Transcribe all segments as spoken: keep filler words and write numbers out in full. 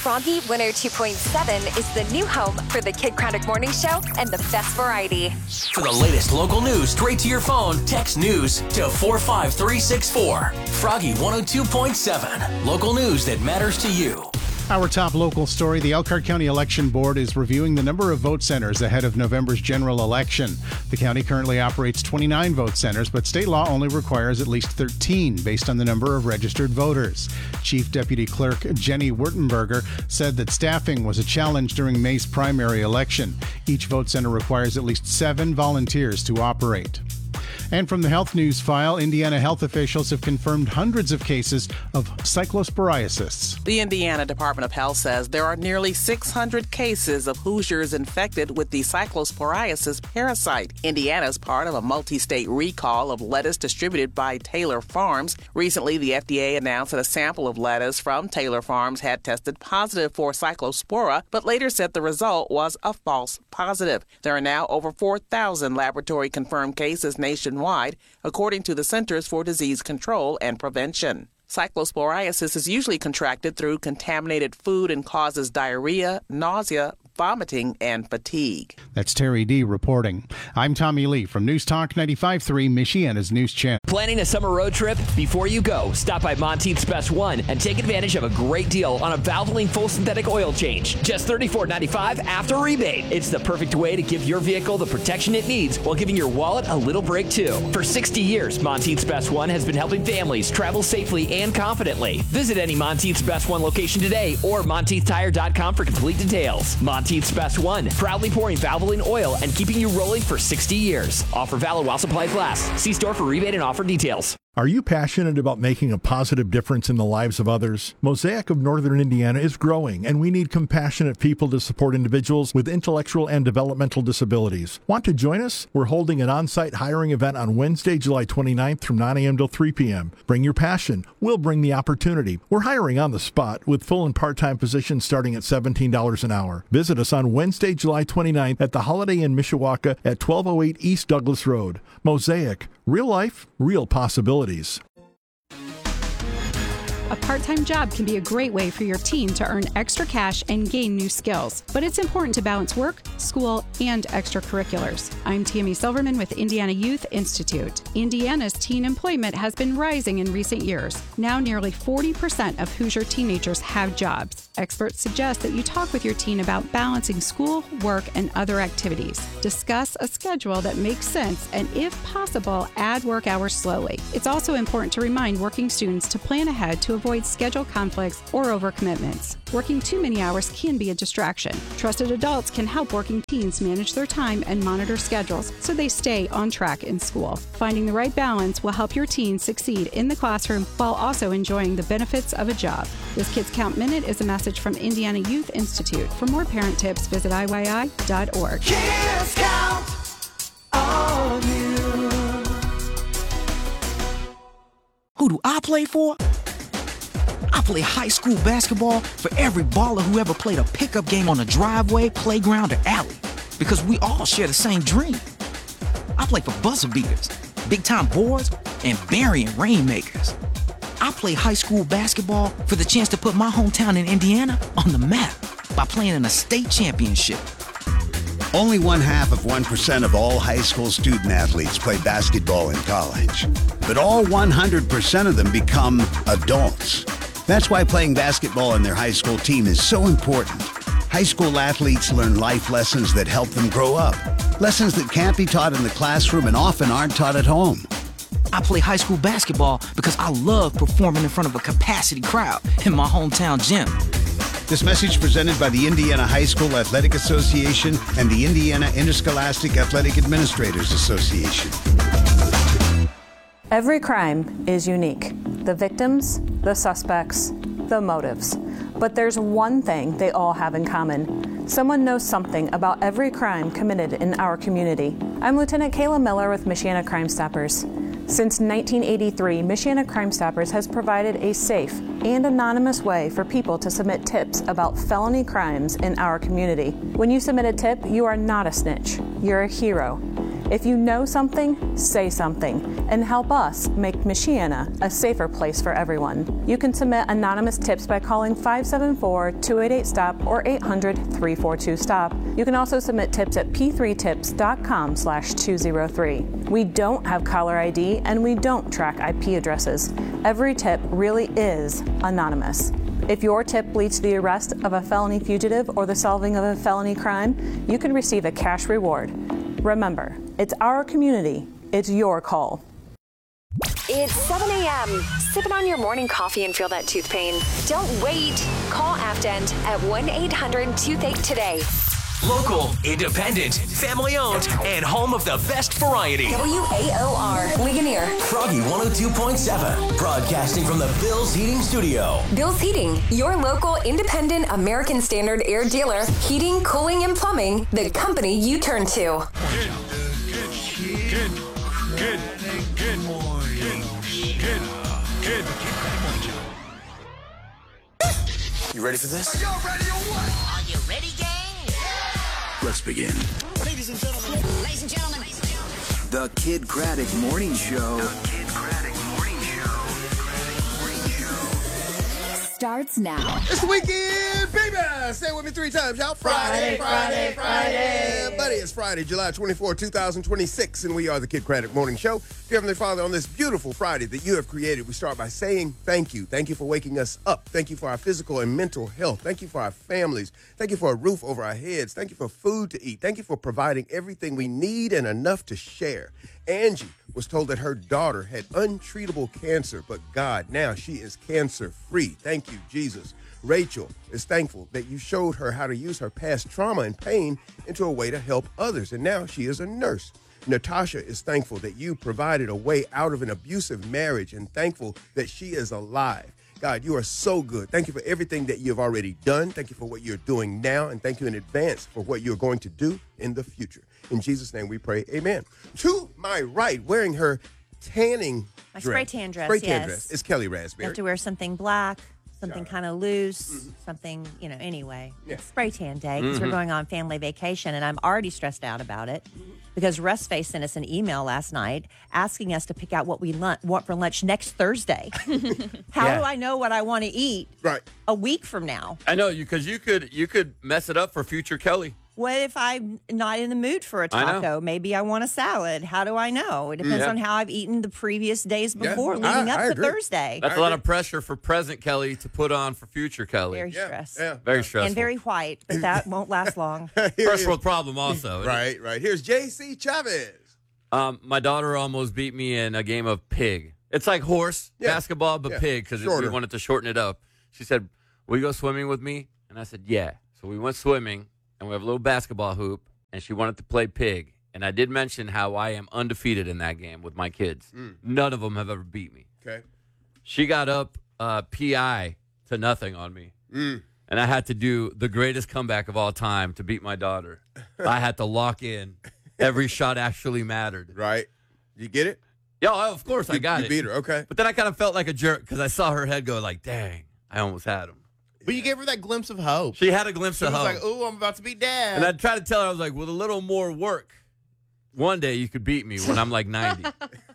Froggy one oh two point seven is the new home for the Kid Craddock Morning Show and the best variety. For the latest local news straight to your phone, text news to four five three six four. Froggy one oh two point seven. Local news that matters to you. Our top local story, the Elkhart County Election Board is reviewing the number of vote centers ahead of November's general election. The county currently operates twenty-nine vote centers, but state law only requires at least thirteen based on the number of registered voters. Chief Deputy Clerk Jenny Wurtenberger said that staffing was a challenge during May's primary election. Each vote center requires at least seven volunteers to operate. And from the health news file, Indiana health officials have confirmed hundreds of cases of cyclosporiasis. The Indiana Department of Health says there are nearly six hundred cases of Hoosiers infected with the cyclosporiasis parasite. Indiana is part of a multi-state recall of lettuce distributed by Taylor Farms. Recently, the F D A announced that a sample of lettuce from Taylor Farms had tested positive for cyclospora, but later said the result was a false positive. There are now over four thousand laboratory-confirmed cases nationwide, according to the Centers for Disease Control and Prevention. Cyclosporiasis is usually contracted through contaminated food and causes diarrhea, nausea, vomiting, and fatigue. That's Terry D. reporting. I'm Tommy Lee from News Talk ninety-five point three, Michiana's News Channel. Planning a summer road trip? Before you go, stop by Monteith's Best One and take advantage of a great deal on a Valvoline full synthetic oil change. Just thirty-four ninety-five after rebate. It's the perfect way to give your vehicle the protection it needs while giving your wallet a little break too. For sixty years, Monteith's Best One has been helping families travel safely and confidently. Visit any Monteith's Best One location today or Monteith Tire dot com for complete details. Monteith's Best One, proudly pouring Valvoline oil and keeping you rolling for sixty years. Offer valid while supplies last. See store for rebate and offer details. Are you passionate about making a positive difference in the lives of others? Mosaic of Northern Indiana is growing, and we need compassionate people to support individuals with intellectual and developmental disabilities. Want to join us? We're holding an on-site hiring event on Wednesday, July twenty-ninth from nine a.m. till three p.m. Bring your passion. We'll bring the opportunity. We're hiring on the spot with full and part-time positions starting at seventeen dollars an hour. Visit us on Wednesday, July twenty-ninth at the Holiday Inn Mishawaka at twelve oh eight East Douglas Road. Mosaic. Real life, real possibilities. A part-time job can be a great way for your teen to earn extra cash and gain new skills. But it's important to balance work, school, and extracurriculars. I'm Tammy Silverman with Indiana Youth Institute. Indiana's teen employment has been rising in recent years. Now nearly forty percent of Hoosier teenagers have jobs. Experts suggest that you talk with your teen about balancing school, work, and other activities. Discuss a schedule that makes sense and, if possible, add work hours slowly. It's also important to remind working students to plan ahead to avoid schedule conflicts or overcommitments. Working too many hours can be a distraction. Trusted adults can help working teens manage their time and monitor schedules so they stay on track in school. Finding the right balance will help your teen succeed in the classroom while also enjoying the benefits of a job. This Kids Count Minute is a message from Indiana Youth Institute. For more parent tips, visit I Y I dot org. Kids count on you. Who do I play for? I play high school basketball for every baller who ever played a pickup game on a driveway, playground, or alley. Because we all share the same dream. I play for buzzer beaters, big-time boards, and burying rainmakers. I play high school basketball for the chance to put my hometown in Indiana on the map by playing in a state championship. Only one half of one percent of all high school student athletes play basketball in college. But all one hundred percent of them become adults. That's why playing basketball on their high school team is so important. High school athletes learn life lessons that help them grow up. Lessons that can't be taught in the classroom and often aren't taught at home. I play high school basketball because I love performing in front of a capacity crowd in my hometown gym. This message presented by the Indiana High School Athletic Association and the Indiana Interscholastic Athletic Administrators Association. Every crime is unique. The victims, the suspects, the motives. But there's one thing they all have in common. Someone knows something about every crime committed in our community. I'm Lieutenant Kayla Miller with Michiana Crime Stoppers. Since nineteen eighty-three, Michiana Crime Stoppers has provided a safe and anonymous way for people to submit tips about felony crimes in our community. When you submit a tip, you are not a snitch. You're a hero. If you know something, say something, and help us make Michiana a safer place for everyone. You can submit anonymous tips by calling five seven four, two eight eight, STOP or eight hundred, three four two, STOP. You can also submit tips at p three tips dot com slash two oh three. We don't have caller I D and we don't track I P addresses. Every tip really is anonymous. If your tip leads to the arrest of a felony fugitive or the solving of a felony crime, you can receive a cash reward. Remember, it's our community. It's your call. It's seven a.m. Sipping on your morning coffee and feel that tooth pain. Don't wait. Call Afdent at one eight hundred toothache today. Local, independent, family-owned, and home of the best variety. W A O R, Ligonier. Froggy one oh two point seven, broadcasting from the Bill's Heating Studio. Bill's Heating, your local independent American Standard air dealer. Heating, cooling, and plumbing, the company you turn to. Good, good, good, good, good morning. Good, good. You ready for this? Are y'all ready or what? Are you ready, gang? Let's begin. Ladies and gentlemen. Ladies and gentlemen. The Kid Craddock Morning Show. The Kid Craddock Morning Show. Morning Show. Starts now. It's the weekend, baby! Say it with me three times, y'all. Friday, Friday, Friday, Friday. Buddy, it's Friday, July twenty-fourth, two thousand twenty-six, and we are the Kid Craddock Morning Show. Dear Heavenly Father, on this beautiful Friday that you have created, we start by saying thank you. Thank you for waking us up. Thank you for our physical and mental health. Thank you for our families. Thank you for a roof over our heads. Thank you for food to eat. Thank you for providing everything we need and enough to share. Angie was told that her daughter had untreatable cancer, but God, now she is cancer-free. Thank you, Jesus. Rachel is thankful that you showed her how to use her past trauma and pain into a way to help others, and now she is a nurse. Natasha is thankful that you provided a way out of an abusive marriage and thankful that she is alive. God, you are so good. Thank you for everything that you've already done. Thank you for what you're doing now, and thank you in advance for what you're going to do in the future. In Jesus' name we pray, amen. To my right, wearing her tanning My dress. spray tan dress, Spray tan yes. dress. It's Kelly You Raspberry. have to wear something black, something kind of loose, Mm-hmm. something, you know, anyway. Yeah. It's spray tan day because Mhm. we're going on family vacation, and I'm already stressed out about it because Rustface sent us an email last night asking us to pick out what we lun- want for lunch next Thursday. How Yeah. do I know what I want to eat right. a week from now? I know you because you could you could mess it up for future Kelly. What if I'm not in the mood for a I know. taco? Maybe I want a salad. How do I know? It depends Yeah. on how I've eaten the previous days Yeah, before, I- leading up I to agree. Thursday. That's a lot of pressure for present Kelly to put on for future Kelly. Very stressed. Very stressful. And very white, but that won't last long. First world problem also. Right, right. Here's J C Chavez. Um, my daughter almost beat me in a game of pig. It's like horse Yeah. basketball, but Yeah. pig because we Shorter. wanted to shorten it up. She said, "Will you go swimming with me?" And I said, "Yeah." So we went swimming, and we have a little basketball hoop, and she wanted to play pig. And I did mention how I am undefeated in that game with my kids. Mm. None of them have ever beat me. Okay. She got up uh, P I to nothing on me. Mm. And I had to do the greatest comeback of all time to beat my daughter. I had to lock in. Every shot actually mattered. Right. You get it? Yeah, of course I You- got you it. beat her, okay. But then I kind of felt like a jerk because I saw her head go like, dang, I almost had him. But you gave her that glimpse of hope. She had a glimpse She of was hope. like, "Ooh, I'm about to be dad." And I tried to tell her, I was like, with a little more work, one day you could beat me when I'm like ninety.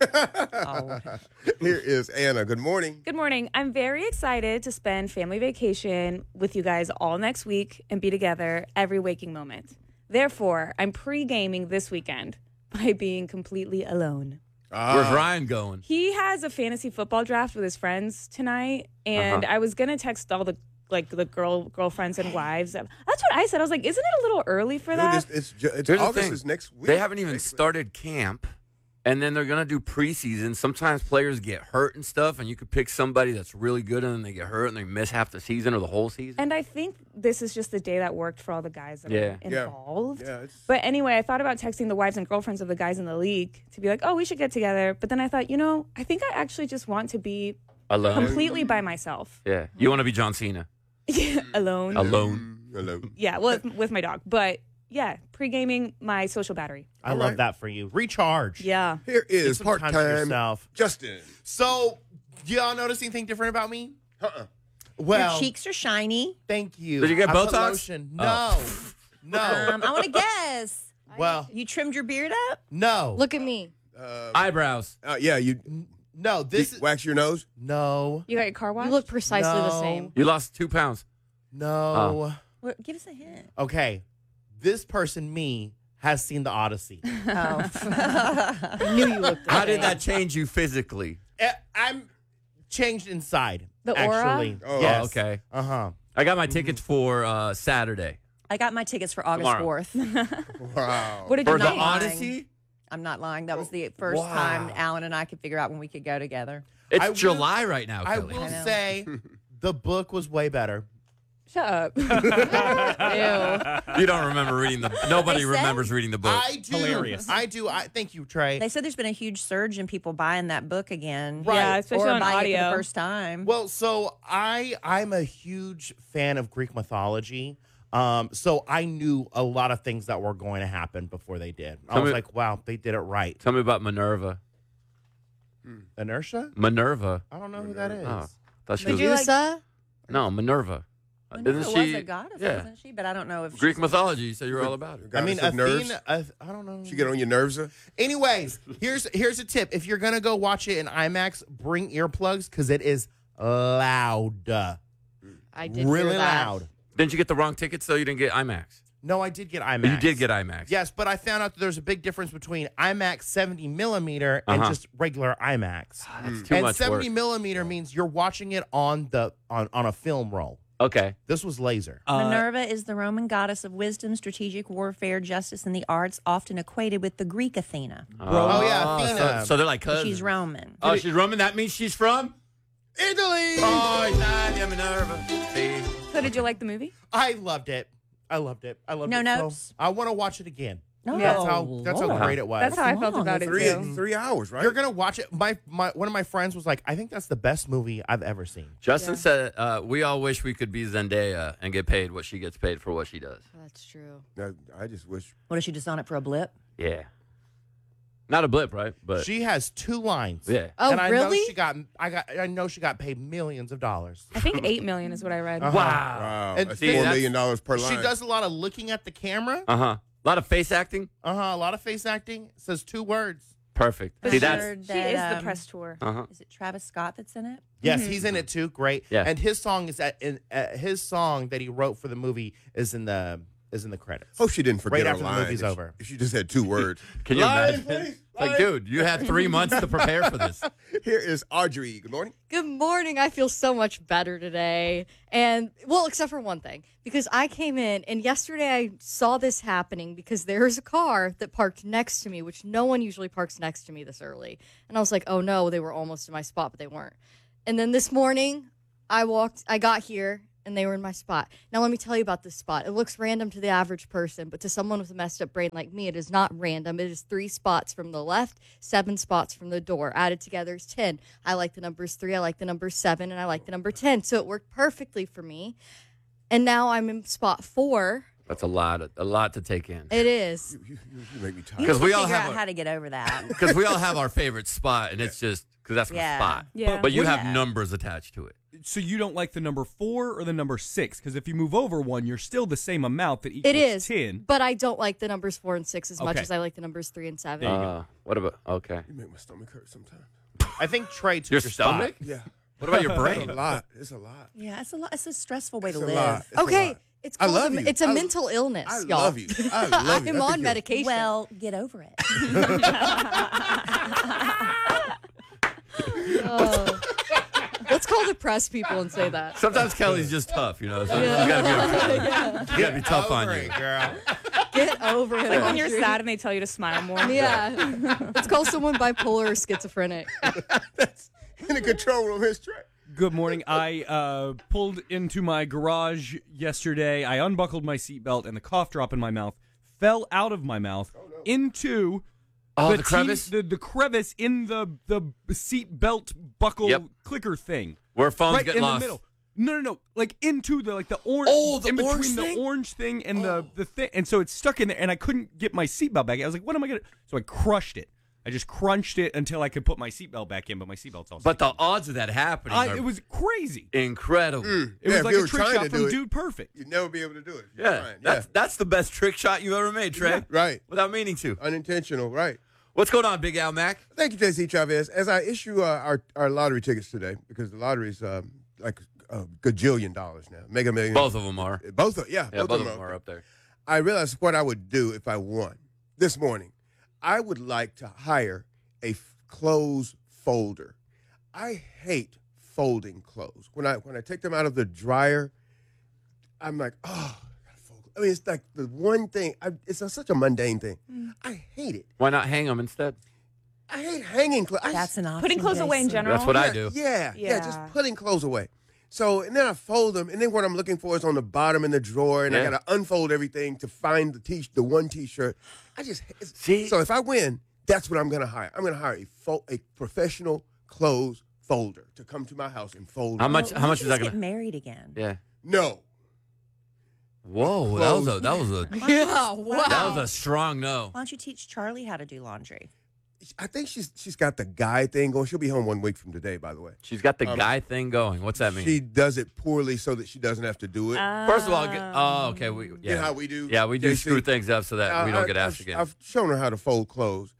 Here is Anna. Good morning. Good morning. I'm very excited to spend family vacation with you guys all next week and be together every waking moment. Therefore, I'm pre-gaming this weekend by being completely alone. Where's Ryan going? He has a fantasy football draft with his friends tonight, and Uh-huh. I was gonna text all the like the girl girlfriends and wives. That's what I said. I was like, "Isn't it a little early for that?" Dude, it's, it's, ju- it's Here's the August thing. is next week. They haven't even started camp, and then they're going to do preseason. Sometimes players get hurt and stuff, and you could pick somebody that's really good, and then they get hurt, and they miss half the season or the whole season. And I think this is just the day that worked for all the guys that Yeah. are Yeah. involved. Yeah, it's- But anyway, I thought about texting the wives and girlfriends of the guys in the league to be like, oh, we should get together. But then I thought, you know, I think I actually just want to be Alone. completely by myself. Yeah. You want to be John Cena. Alone. Alone. Alone. Yeah, well, with, with my dog. But yeah, pre-gaming my social battery. I love that for you. Recharge. Yeah. Here Get is some time for part-time yourself. Justin. So, do y'all notice anything different about me? Uh-uh. Well, Your cheeks are shiny. thank you. Did you get I put Botox? lotion. No. Oh. No. Um, I want to guess. Well, You trimmed your beard up? no. Look at me. Uh, Eyebrows. uh, yeah, you No, this is. wax your nose. No. You got your car washed? You look precisely the No. same. You lost two pounds. No. Well, give us a hint. Okay. This person, me, has seen the Odyssey. Oh. I knew you looked the How did same. that change you physically? Eh, I'm changed inside. The aura? Actually. Oh, yes. okay. Uh huh. I got my tickets for uh, Saturday. I got my tickets for August Tomorrow. fourth. Wow. What did For you the think? Odyssey? I'm not lying. That was the first Wow. time Alan and I could figure out when we could go together. It's I will- July right now, I Kelly. will I know. say the book was way better. Shut up. Ew. You don't remember reading the. Nobody They said- remembers reading the book. I do. Hilarious. I do. I thank you, Trey. They said there's been a huge surge in people buying that book again. Right. Yeah, especially or on buying it for audio. the first time. Well, so I I'm a huge fan of Greek mythology. Um, so I knew a lot of things that were going to happen before they did. I Tell was me- like, wow, they did it right. Tell me about Minerva. Inertia? Minerva. I don't know who that is. Oh, thought she was. Medusa? No, Minerva. Uh, Minerva Isn't was she? a goddess, yeah. wasn't she? But I don't know if Greek she's- mythology. You said you were all about it. I mean, Goddess of nerves. Athena. Uh, I don't know. She get on your nerves, huh? Anyways, here's here's a tip. If you're gonna go watch it in IMAX, bring earplugs because it is loud. I did really hear that. loud. Didn't you get the wrong tickets so you didn't get IMAX? No, I did get IMAX. You did get IMAX. Yes, but I found out that there's a big difference between IMAX seventy millimeter and Uh-huh. just regular IMAX. That's too and much seventy work. millimeter means you're watching it on the on, on a film roll. Okay. This was laser. Minerva is the Roman goddess of wisdom, strategic warfare, justice, and the arts, often equated with the Greek Athena. Oh, yeah, Athena. So, so they're like cousins. She's Roman. Oh, she's Roman. That means she's from Italy. Oh, Italia, Minerva. See? So did you like the movie? I loved it. I loved it. I loved No it. notes? So I want to watch it again. No. That's how that's how Lord. great it was. That's how I felt long. about it Three too. three hours, right? You're gonna watch it. My my one of my friends was like, I think that's the best movie I've ever seen. Justin said, uh, we all wish we could be Zendaya and get paid what she gets paid for what she does. That's true. I, I just wish. What is she just on it for a blip? Yeah. Not a blip, right? But She has two lines. yeah. Oh, and I really? know she got I got I know she got paid millions of dollars. I think eight million is what I read. Uh-huh. Wow, And that's see, four that's- million dollars per line. She does a lot of looking at the camera. Uh huh. A lot of face acting. Uh huh. A lot of face acting. Says two words. Perfect. But See, she, that's. heard she that, is the um, press tour. Uh huh. Is it Travis Scott that's in it? Yes, Mm-hmm. he's in it too. Great. Yeah. And his song is at in uh, his song that he wrote for the movie is in the is in the credits. Hope she didn't forget Right her after the line. movie's If she- over. If she just had two words. Can you Line, imagine? please, Like, line. dude, you had three months to prepare for this. Here is Audrey. Good morning. Good morning. I feel so much better today. And, well, except for one thing, because I came in and yesterday I saw this happening because there's a car that parked next to me, which no one usually parks next to me this early. And I was like, oh no, they were almost in my spot, but they weren't. And then this morning, I walked, I got here and they were in my spot. Now, let me tell you about this spot. It looks random to the average person, but to someone with a messed up brain like me, it is not random. It is three spots from the left, seven spots from the door. Added together is ten. I like the numbers three, I like the number seven, and I like the number ten. So it worked perfectly for me. And now I'm in spot four. That's a lot. Of, a lot to take in. It is. You, you, you make me tired. You Because need we to all figure have out a- how to get over that. Because we all have our favorite spot, and it's just because that's Yeah. the spot. Yeah. But you Yeah. have numbers attached to it. So you don't like the number four or the number six? Because if you move over one, you're still the same amount that equals It is. ten. But I don't like the numbers four and six as much Okay. as I like the numbers three and seven. There you go. Uh, what about? Okay. You make my stomach hurt sometimes. I think Trey took Your your, stomach? spot. Yeah. What about your It's brain? a lot. It's a lot. Yeah, it's a lot. It's a stressful way It's to a live. lot. It's a Okay. lot. It's I called love a, you. It's a I- mental illness, I y'all. love you. I love you. I I'm think on you're- medication. Well, get over it. Oh. Let's call the press people and say that. Sometimes Kelly's just tough, you know. So Yeah. you gotta be, Yeah. you gotta be tough on Over you. it, girl. Get over it. Like when you're Audrey. sad and they tell you to smile more. Yeah. Let's call someone bipolar or schizophrenic. That's in the control room. His track. Good morning. I uh, pulled into my garage yesterday. I unbuckled my seatbelt, and the cough drop in my mouth fell out of my mouth into Oh, the T- crevice? the, the crevice in the the seatbelt buckle Yep. clicker thing. Where phones right get in lost. the middle. No, no, no. Like into the like the orange. Oh, the in between orange the thing? orange thing and the the thing, and so it's stuck in there, and I couldn't get my seatbelt back. I was like, "What am I gonna?" So I crushed it. I just crunched it until I could put my seatbelt back in, but my seatbelt's all But the odds of that happening I, are it was crazy. incredible. Mm. It Yeah, was if like you a were trick trying shot to from do it, Dude Perfect. You'd never be able to do it. You're Yeah, trying. that's that's the best trick shot you ever made, Trey. Yeah, right. Without meaning to. Unintentional, right. What's going on, Big Al Mac? Thank you, J C Chavez. As I issue uh, our, our lottery tickets today, because the lottery's um, like a gajillion dollars now. Mega Millions. Both of them are. Both of, yeah, Yeah, both, both of them are up there. I realized what I would do if I won this morning. I would like to hire a f- clothes folder. I hate folding clothes. When I when I take them out of the dryer, I'm like, oh, I gotta fold. I mean, it's like the one thing. I, it's a, such a mundane thing. I hate it. Why not hang them instead? I hate hanging clothes. That's an option. Putting clothes away in general. That's what I Yeah, do. Yeah, yeah, Yeah. just putting clothes away. So, and then I fold them, and then what I'm looking for is on the bottom in the drawer, and I Yeah. got to unfold everything to find the t the one T-shirt. I just it's- See? So if I win, that's what I'm going to hire. I'm going to hire a fo- a professional clothes folder to come to my house and fold. How them. much? Well, How you much should is that just gonna? get married again. Yeah. No. Whoa, that was a that was a Yeah, wow. that was a strong no. Why don't you teach Charlie how to do laundry? I think she's she's got the guy thing going. She'll be home one week from today, by the way. She's got the Um, guy thing going. What's that mean? She does it poorly so that she doesn't have to do it. First of all, get, oh, okay, we yeah, You know how we do? Yeah, we do J C? screw things up so that we I- don't get I- asked I've, again. I've shown her how to fold clothes.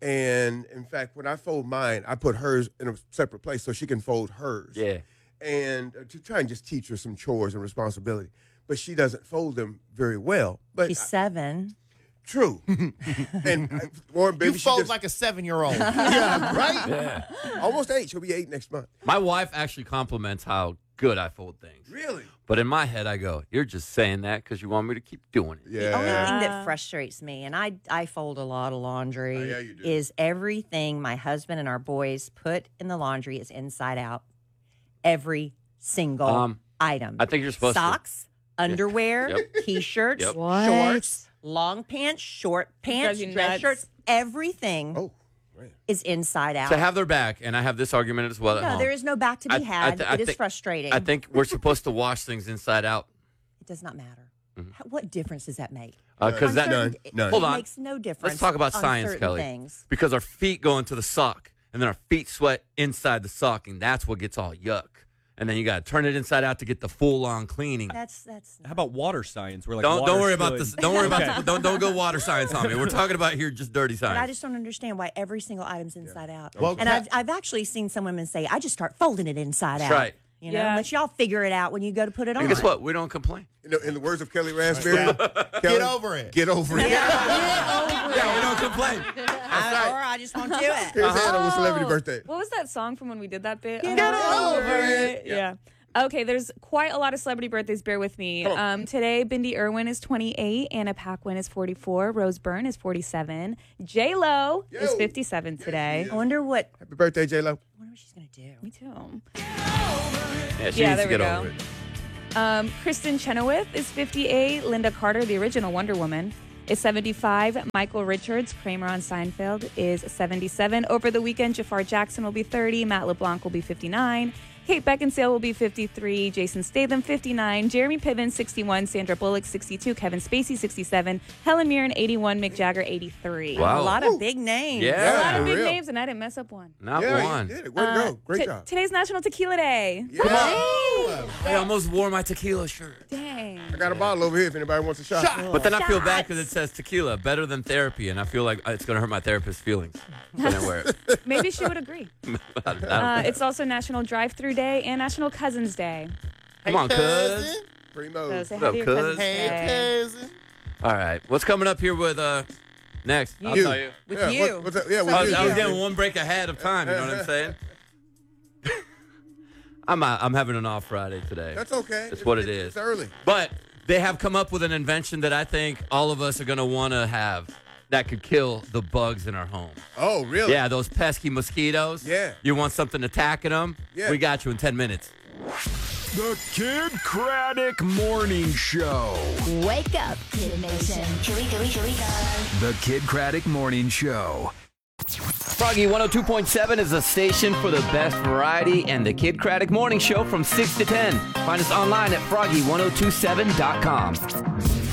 And in fact, when I fold mine, I put hers in a separate place so she can fold hers. Yeah. And uh, to try and just teach her some chores and responsibility. But she doesn't fold them very well. But She's seven. true. and uh, Warren, baby, You she fold just- like a seven-year-old. yeah, right? Yeah. Almost eight. She'll be eight next month. My wife actually compliments how good I fold things. Really? But in my head, I go, "You're just saying that because you want me to keep doing it." The only thing that frustrates me, and I I fold a lot of laundry, Oh, yeah, you do. is everything my husband and our boys put in the laundry is inside out. Every single Um, item. I think you're supposed to. Socks, underwear, Yep. t-shirts, Yep. What? shorts, long pants, short pants, Drives you dress nuts. shirts. Everything Oh, is inside out. To have their back, and I have this argument as well at no, home. there is no back to be I- I had. th- I it is think- frustrating. I think we're supposed to wash things inside out. It does not matter. How- What difference does that make? Because On Uh, that certain- none, it- none. it Hold on. makes no difference. Let's talk about on science, certain Kelly. Things. Because our feet go into the sock, and then our feet sweat inside the sock, and that's what gets all yuck. And then you got to turn it inside out to get the full on cleaning. That's that's. How about water science? We're like, don't water don't worry about should- this. Don't worry about Okay. the, don't don't go water science on me. We're talking about here just dirty But I science. just don't understand why every single item's inside out. Well, and Ca- I've, I've actually seen some women say, I just start folding it inside That's out. right. You know, Yeah. let y'all figure it out when you go to put it on. And guess what? We don't complain. In the, in the words of Kelly Raspberry, Get Kelly, over it. Get over it. Yeah, we don't complain. I, or I just won't do it. Here's Hannah with celebrity birthday. What was that song from when we did that bit? Get over over it. Yeah. Okay, there's quite a lot of celebrity birthdays. Bear with me. Come on. Um, today, Bindi Irwin is twenty-eight, Anna Paquin is forty-four, Rose Byrne is forty-seven, J Lo is Yo. fifty-seven today. I wonder what, Happy birthday, J Lo. I wonder what she's going to do. Me too. Yeah, she Yeah, needs there to get we over go. it. Um, Kristen Chenoweth is fifty-eight. Linda Carter, the original Wonder Woman, is seventy-five. Michael Richards, Kramer on Seinfeld, is seventy-seven. Over the weekend, Jafar Jackson will be thirty. Matt LeBlanc will be fifty-nine. Kate Beckinsale will be fifty-three. Jason Statham, fifty-nine. Jeremy Piven, sixty-one. Sandra Bullock, sixty-two. Kevin Spacey, sixty-seven. Helen Mirren, eighty-one. Mick Jagger, eighty-three. Wow. A lot of big names. Yeah. A lot of For big real. names, and I didn't mess up one. Not yeah, one. you did it. Way to Uh, go. Great t- job. Today's National Tequila Day. Yeah. Come on. I almost wore my tequila shirt. Dang. I got a bottle over here if anybody wants a shot. But then I feel bad because it says tequila, better than therapy, and I feel like it's going to hurt my therapist's feelings. I didn't wear it. Maybe she would agree. I don't- I don't Uh, think- it's also National Drive-Thru Day and National Cousins Day. Come on, cuz. Primo. So say What hi up, to your cuz? cousins Hey, today. cousin. All right. What's coming up here with uh next? I'll You. tell you. With yeah, you. What, what's that? Yeah, with I was, you. I was getting one break ahead of time. You know what I'm saying? I'm uh, I'm having an off Friday today. That's okay. It's what it is. It's early. But they have come up with an invention that I think all of us are going to want to have that could kill the bugs in our home. Oh, really? Yeah, those pesky mosquitoes. Yeah. You want something attacking them? Yeah. We got you in ten minutes. The Kid Craddock Morning Show. Wake up, Kid Nation. Here we go, here we go. The Kid Craddock Morning Show. Froggy one oh two point seven is a station for the best variety and the Kid Craddock Morning Show from six to ten. Find us online at froggy ten twenty-seven dot com.